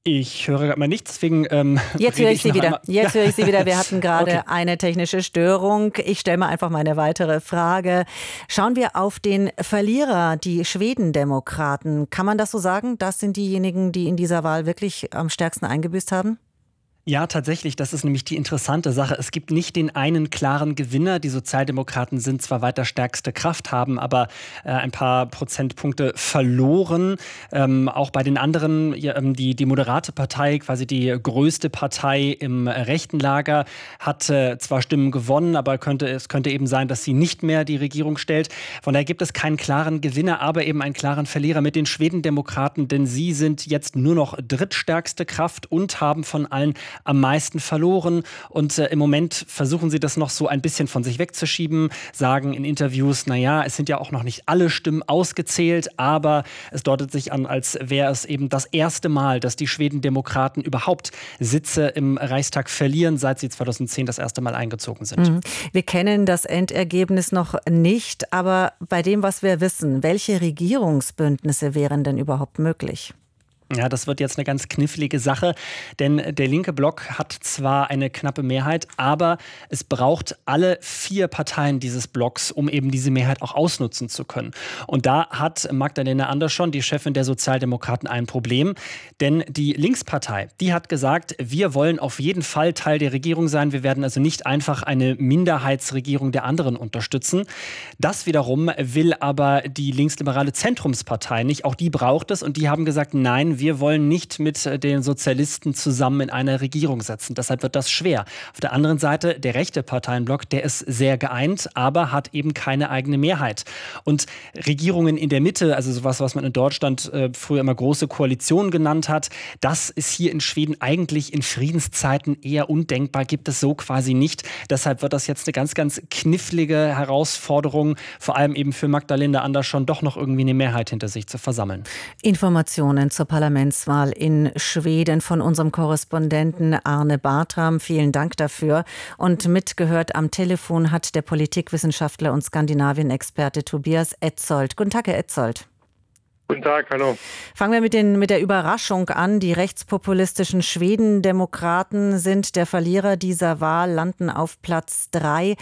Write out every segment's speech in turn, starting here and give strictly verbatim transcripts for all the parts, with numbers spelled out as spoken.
Ich höre gerade mal nichts, deswegen ähm, Jetzt rede höre ich ich Sie noch wieder. einmal. Jetzt höre ich Sie wieder. Wir hatten Okay. gerade eine technische Störung. Ich stelle mal einfach meine weitere Frage. Schauen wir auf den Verlierer, die Schwedendemokraten. Kann man das so sagen? Das sind diejenigen, die in dieser Wahl wirklich am stärksten eingebüßt haben? Ja, tatsächlich, das ist nämlich die interessante Sache. Es gibt nicht den einen klaren Gewinner. Die Sozialdemokraten sind zwar weiter stärkste Kraft, haben aber äh, ein paar Prozentpunkte verloren. Ähm, auch bei den anderen, ja, ähm, die, die moderate Partei, quasi die größte Partei im äh, rechten Lager, hat äh, zwar Stimmen gewonnen, aber könnte, es könnte eben sein, dass sie nicht mehr die Regierung stellt. Von daher gibt es keinen klaren Gewinner, aber eben einen klaren Verlierer mit den Schwedendemokraten, denn sie sind jetzt nur noch drittstärkste Kraft und haben von allen am meisten verloren. Und äh, im Moment versuchen sie das noch so ein bisschen von sich wegzuschieben, sagen in Interviews, naja, es sind ja auch noch nicht alle Stimmen ausgezählt, aber es deutet sich an, als wäre es eben das erste Mal, dass die Schwedendemokraten überhaupt Sitze im Reichstag verlieren, seit sie zweitausendzehn das erste Mal eingezogen sind. Mhm. Wir kennen das Endergebnis noch nicht, aber bei dem, was wir wissen, welche Regierungsbündnisse wären denn überhaupt möglich? Ja, das wird jetzt eine ganz knifflige Sache, denn der linke Block hat zwar eine knappe Mehrheit, aber es braucht alle vier Parteien dieses Blocks, um eben diese Mehrheit auch ausnutzen zu können. Und da hat Magdalena Andersson, die Chefin der Sozialdemokraten, ein Problem, denn die Linkspartei, die hat gesagt, wir wollen auf jeden Fall Teil der Regierung sein, wir werden also nicht einfach eine Minderheitsregierung der anderen unterstützen. Das wiederum will aber die linksliberale Zentrumspartei nicht, auch die braucht es und die haben gesagt, nein, wir wollen nicht mit den Sozialisten zusammen in eine Regierung setzen. Deshalb wird das schwer. Auf der anderen Seite, der rechte Parteienblock, der ist sehr geeint, aber hat eben keine eigene Mehrheit. Und Regierungen in der Mitte, also sowas, was man in Deutschland äh, früher immer große Koalitionen genannt hat, das ist hier in Schweden eigentlich in Friedenszeiten eher undenkbar, gibt es so quasi nicht. Deshalb wird das jetzt eine ganz, ganz knifflige Herausforderung, vor allem eben für Magdalena Andersson, doch noch irgendwie eine Mehrheit hinter sich zu versammeln. Informationen zur Parlamentswahl in Schweden von unserem Korrespondenten Arne Bartram. Vielen Dank dafür. Und mitgehört am Telefon hat der Politikwissenschaftler und Skandinavien-Experte Tobias Etzold. Guten Tag, Herr Etzold. Guten Tag, hallo. Fangen wir mit, den, mit der Überraschung an. Die rechtspopulistischen Schwedendemokraten sind der Verlierer dieser Wahl, landen auf Platz drei.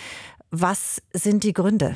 Was sind die Gründe?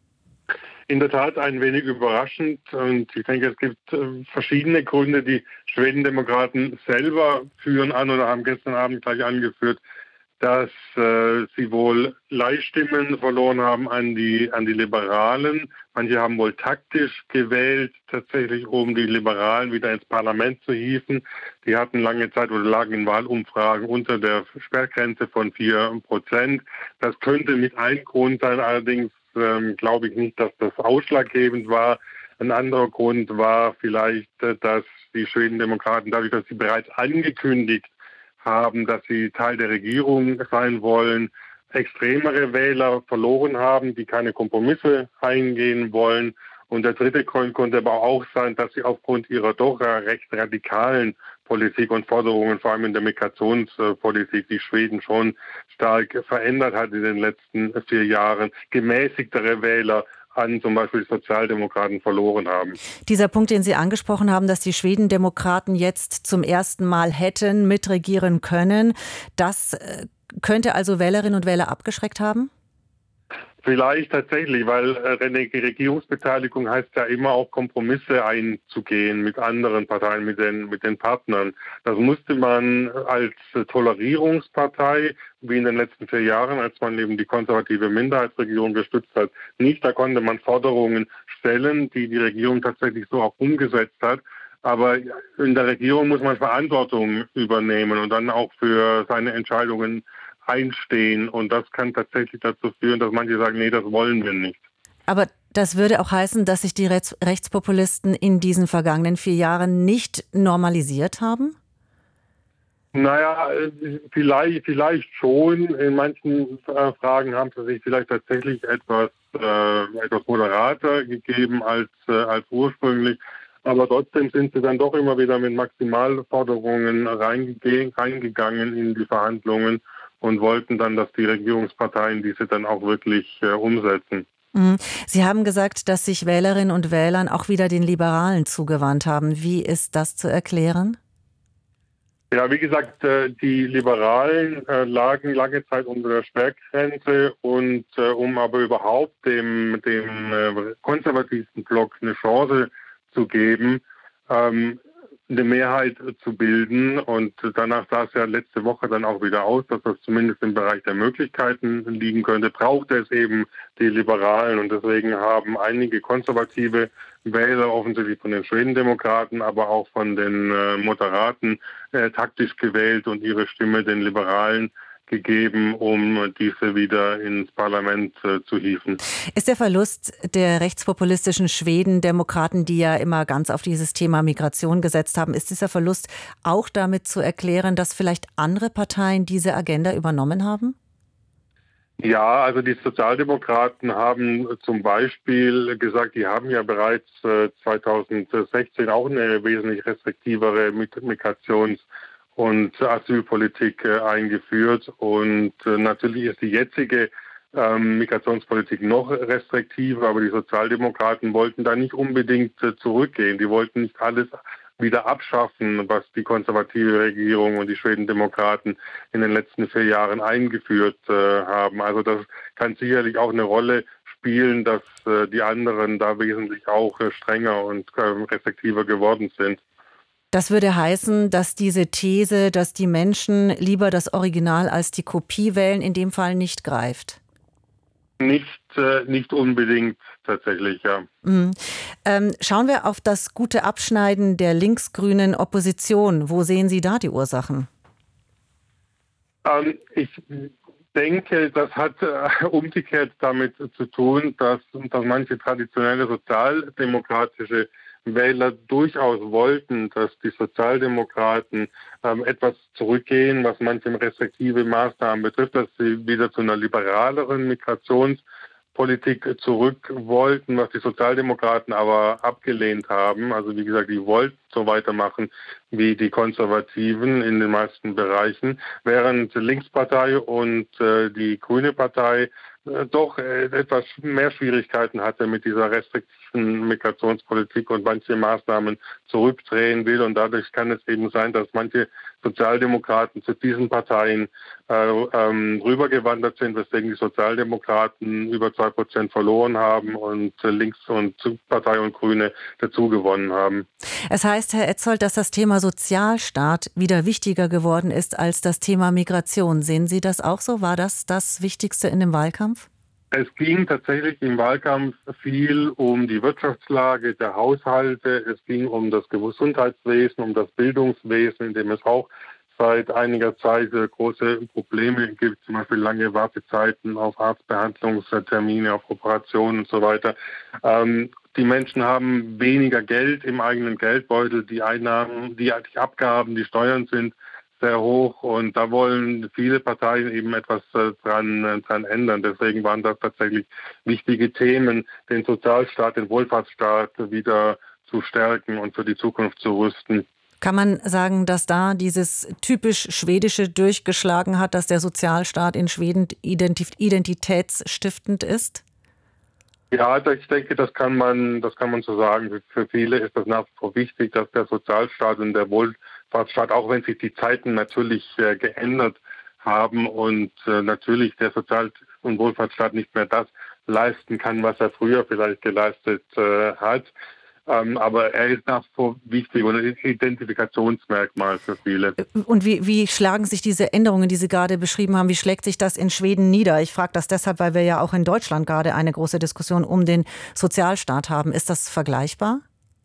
In der Tat ein wenig überraschend und ich denke, es gibt äh, verschiedene Gründe. Die Schwedendemokraten selber führen an oder haben gestern Abend gleich angeführt, dass äh, sie wohl Leihstimmen verloren haben an die, an die Liberalen. Manche haben wohl taktisch gewählt, tatsächlich um die Liberalen wieder ins Parlament zu hieven. Die hatten lange Zeit oder lagen in Wahlumfragen unter der Sperrgrenze von vier Prozent. Das könnte mit ein Grund sein, allerdings ähm, glaube ich nicht, dass das ausschlaggebend war. Ein anderer Grund war vielleicht, äh, dass die Schwedendemokraten, dadurch, dass sie bereits angekündigt haben, dass sie Teil der Regierung sein wollen, extremere Wähler verloren haben, die keine Kompromisse eingehen wollen. Und der dritte Grund konnte aber auch sein, dass sie aufgrund ihrer doch recht radikalen Politik und Forderungen, vor allem in der Migrationspolitik, die Schweden schon stark verändert hat in den letzten vier Jahren, gemäßigtere Wähler an zum Beispiel die Sozialdemokraten verloren haben. Dieser Punkt, den Sie angesprochen haben, dass die Schwedendemokraten jetzt zum ersten Mal hätten mitregieren können, das könnte also Wählerinnen und Wähler abgeschreckt haben? Vielleicht tatsächlich, weil äh, Regierungsbeteiligung heißt ja immer auch Kompromisse einzugehen mit anderen Parteien, mit den, mit den Partnern. Das musste man als Tolerierungspartei, wie in den letzten vier Jahren, als man eben die konservative Minderheitsregierung gestützt hat, nicht. Da konnte man Forderungen stellen, die die Regierung tatsächlich so auch umgesetzt hat. Aber in der Regierung muss man Verantwortung übernehmen und dann auch für seine Entscheidungen einstehen. Und das kann tatsächlich dazu führen, dass manche sagen, nee, das wollen wir nicht. Aber das würde auch heißen, dass sich die Rechts- Rechtspopulisten in diesen vergangenen vier Jahren nicht normalisiert haben? Naja, vielleicht, vielleicht schon. In manchen äh, Fragen haben sie sich vielleicht tatsächlich etwas, äh, etwas moderater gegeben als, äh, als ursprünglich. Aber trotzdem sind sie dann doch immer wieder mit Maximalforderungen reinge- reingegangen in die Verhandlungen und wollten dann, dass die Regierungsparteien diese dann auch wirklich äh, umsetzen. Sie haben gesagt, dass sich Wählerinnen und Wählern auch wieder den Liberalen zugewandt haben. Wie ist das zu erklären? Ja, wie gesagt, die Liberalen lagen lange Zeit unter der Sperrgrenze und um aber überhaupt dem, dem konservativsten Block eine Chance zu geben, ähm, eine Mehrheit zu bilden. Und danach sah es ja letzte Woche dann auch wieder aus, dass das zumindest im Bereich der Möglichkeiten liegen könnte, brauchte es eben die Liberalen. Und deswegen haben einige konservative Wähler, offensichtlich von den Schwedendemokraten, aber auch von den äh, Moderaten, äh, taktisch gewählt und ihre Stimme den Liberalen gegeben, um diese wieder ins Parlament äh, zu hieven. Ist der Verlust der rechtspopulistischen Schwedendemokraten, die ja immer ganz auf dieses Thema Migration gesetzt haben, ist dieser Verlust auch damit zu erklären, dass vielleicht andere Parteien diese Agenda übernommen haben? Ja, also die Sozialdemokraten haben zum Beispiel gesagt, die haben ja bereits äh, zweitausendsechzehn auch eine wesentlich restriktivere Migrations- und Asylpolitik äh, eingeführt. Und äh, natürlich ist die jetzige ähm, Migrationspolitik noch restriktiver, aber die Sozialdemokraten wollten da nicht unbedingt äh, zurückgehen. Die wollten nicht alles wieder abschaffen, was die konservative Regierung und die Schwedendemokraten in den letzten vier Jahren eingeführt äh, haben. Also das kann sicherlich auch eine Rolle spielen, dass äh, die anderen da wesentlich auch äh, strenger und äh, restriktiver geworden sind. Das würde heißen, dass diese These, dass die Menschen lieber das Original als die Kopie wählen, in dem Fall nicht greift? Nicht, äh, nicht unbedingt tatsächlich, ja. Mhm. Ähm, schauen wir auf das gute Abschneiden der linksgrünen Opposition. Wo sehen Sie da die Ursachen? Ähm, ich denke, das hat äh, umgekehrt damit zu tun, dass, dass manche traditionelle sozialdemokratische Wähler durchaus wollten, dass die Sozialdemokraten ähm, etwas zurückgehen, was manche restriktive Maßnahmen betrifft, dass sie wieder zu einer liberaleren Migrationspolitik zurück wollten, was die Sozialdemokraten aber abgelehnt haben. Also wie gesagt, die wollten so weitermachen wie die Konservativen in den meisten Bereichen, während die Linkspartei und äh, die Grüne Partei äh, doch äh, etwas mehr Schwierigkeiten hatte mit dieser restriktiven Migrationspolitik und manche Maßnahmen zurückdrehen will. Und dadurch kann es eben sein, dass manche Sozialdemokraten zu diesen Parteien äh, ähm, rübergewandert sind, weswegen die Sozialdemokraten über zwei Prozent verloren haben und äh, Links- und Partei und Grüne dazu gewonnen haben. Es heißt, Herr Etzold, dass das Thema Sozialstaat wieder wichtiger geworden ist als das Thema Migration. Sehen Sie das auch so? War das das Wichtigste in dem Wahlkampf? Es ging tatsächlich im Wahlkampf viel um die Wirtschaftslage der Haushalte. Es ging um das Gesundheitswesen, um das Bildungswesen, in dem es auch seit einiger Zeit große Probleme gibt, zum Beispiel lange Wartezeiten auf Arztbehandlungstermine, auf Operationen und so weiter. Ähm, die Menschen haben weniger Geld im eigenen Geldbeutel. Die Einnahmen, die, die Abgaben, die Steuern sind sehr hoch und da wollen viele Parteien eben etwas äh, dran, äh, dran ändern. Deswegen waren das tatsächlich wichtige Themen, den Sozialstaat, den Wohlfahrtsstaat wieder zu stärken und für die Zukunft zu rüsten. Kann man sagen, dass da dieses typisch Schwedische durchgeschlagen hat, dass der Sozialstaat in Schweden identitätsstiftend ist? Ja, ich denke, das kann man, das kann man so sagen. Für viele ist das nach wie vor wichtig, dass der Sozialstaat und der Wohlfahrtsstaat, auch wenn sich die Zeiten natürlich äh, geändert haben und äh, natürlich der Sozial- und Wohlfahrtsstaat nicht mehr das leisten kann, was er früher vielleicht geleistet äh, hat. Ähm, aber er ist nach wie vor wichtig und ein Identifikationsmerkmal für viele. Und wie, wie schlagen sich diese Änderungen, die Sie gerade beschrieben haben, wie schlägt sich das in Schweden nieder? Ich frage das deshalb, weil wir ja auch in Deutschland gerade eine große Diskussion um den Sozialstaat haben. Ist das vergleichbar?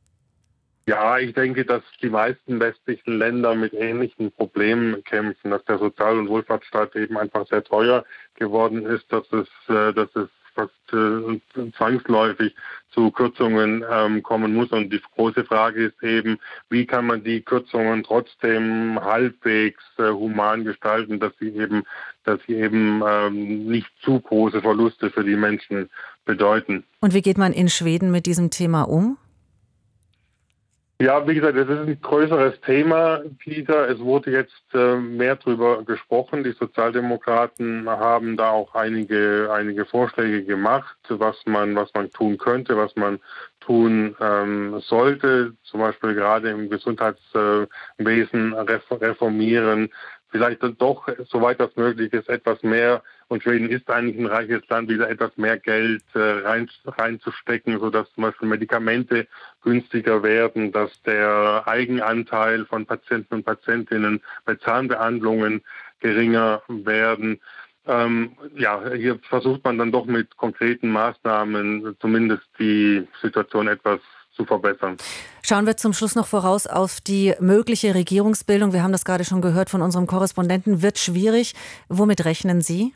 Ja, ich denke, dass die meisten westlichen Länder mit ähnlichen Problemen kämpfen, dass der Sozial- und Wohlfahrtsstaat eben einfach sehr teuer geworden ist, dass es, dass es fast äh, zwangsläufig zu Kürzungen ähm, kommen muss. Und die große Frage ist eben, wie kann man die Kürzungen trotzdem halbwegs äh, human gestalten, dass sie eben, dass sie eben ähm, nicht zu große Verluste für die Menschen bedeuten. Und wie geht man in Schweden mit diesem Thema um? Ja, wie gesagt, das ist ein größeres Thema, Peter. Es wurde jetzt äh, mehr darüber gesprochen. Die Sozialdemokraten haben da auch einige, einige Vorschläge gemacht, was man, was man tun könnte, was man tun ähm, sollte, zum Beispiel gerade im Gesundheitswesen reformieren, vielleicht doch, soweit das möglich ist, etwas mehr, und Schweden ist eigentlich ein reiches Land, wieder etwas mehr Geld äh, rein, reinzustecken, sodass zum Beispiel Medikamente günstiger werden, dass der Eigenanteil von Patienten und Patientinnen bei Zahnbehandlungen geringer werden. Ähm, ja, hier versucht man dann doch mit konkreten Maßnahmen zumindest die Situation etwas zu verbessern. Schauen wir zum Schluss noch voraus auf die mögliche Regierungsbildung. Wir haben das gerade schon gehört von unserem Korrespondenten. Wird schwierig. Womit rechnen Sie?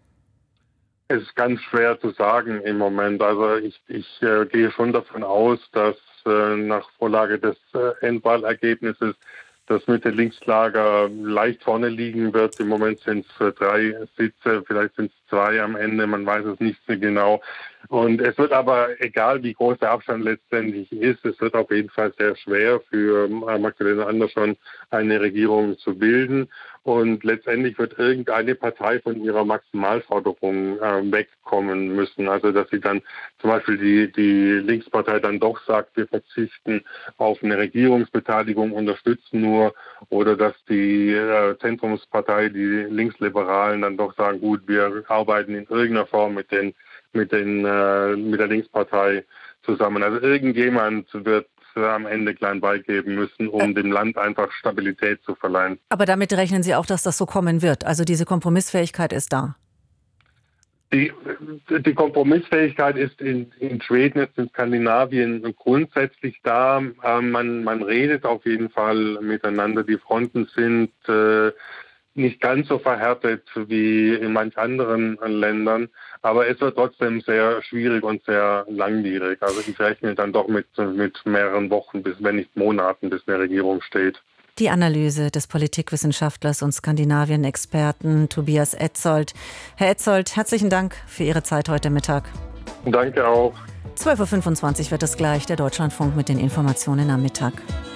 Es ist ganz schwer zu sagen im Moment. Also ich, ich äh, gehe schon davon aus, dass äh, nach Vorlage des äh, Endwahlergebnisses das Mitte-Links-Lager leicht vorne liegen wird. Im Moment sind es äh, drei Sitze, vielleicht sind es zwei am Ende, man weiß es nicht so genau. Und es wird aber, egal wie groß der Abstand letztendlich ist, es wird auf jeden Fall sehr schwer für äh, Magdalena Andersson eine Regierung zu bilden. Und letztendlich wird irgendeine Partei von ihrer Maximalforderung äh, wegkommen müssen. Also dass sie dann zum Beispiel die, die Linkspartei dann doch sagt, wir verzichten auf eine Regierungsbeteiligung, unterstützen nur, oder dass die äh, Zentrumspartei, die Linksliberalen, dann doch sagen, gut, wir arbeiten in irgendeiner Form mit den mit den äh, mit der Linkspartei zusammen. Also irgendjemand wird am Ende klein beigeben müssen, um dem Land einfach Stabilität zu verleihen. Aber damit rechnen Sie auch, dass das so kommen wird? Also diese Kompromissfähigkeit ist da? Die, die Kompromissfähigkeit ist in, in Schweden, jetzt in Skandinavien grundsätzlich da. Ähm, man, man redet auf jeden Fall miteinander. Die Fronten sind äh, nicht ganz so verhärtet wie in manch anderen Ländern, aber es wird trotzdem sehr schwierig und sehr langwierig. Also ich rechne dann doch mit, mit mehreren Wochen, bis wenn nicht Monaten, bis eine Regierung steht. Die Analyse des Politikwissenschaftlers und Skandinavien-Experten Tobias Etzold. Herr Etzold, herzlichen Dank für Ihre Zeit heute Mittag. Danke auch. zwölf Uhr fünfundzwanzig wird es gleich, der Deutschlandfunk mit den Informationen am Mittag.